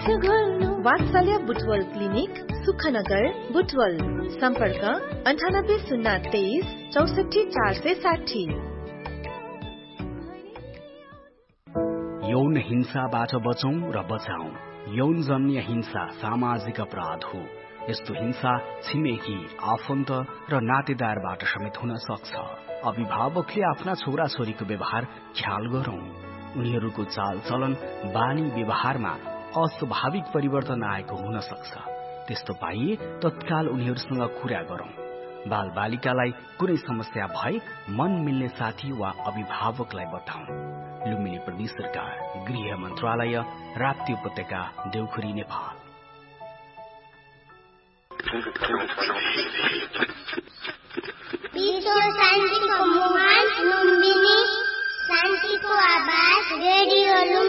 वात्सल्य बुटवल क्लिनिक, सुखनगर, बुटवल। सम्पर्क 9803 64460। यौन हिंसाबाट बचौं र बचाऊं। यौनजन्य हिंसा सामाजिक अपराध हो। यस्तो हिंसा छिमेकी, आफन्त र नातेदारबाट समेत हुन सक्छ। अभिभावकले आफ्ना छोरा छोरीको व्यवहार ख्याल गरौं। उनीहरूको चालचलन, बानी व्यवहारमा अस्वाभाविक परिवर्तन आएको हुन सक्छ। त्यस्तो पाइए तत्काल उनीहरूसँग कुरा गरौं। बाल बालिकालाई कुनै समस्या भए मन मिल्ने साथी वा अभिभावकलाई बताऊं। लुम्बिनी प्रदेश सरकार, गृह मन्त्रालय, राप्ती उपत्यका, देउखुरी, नेपाल। शान्तिको आवाज रेडियो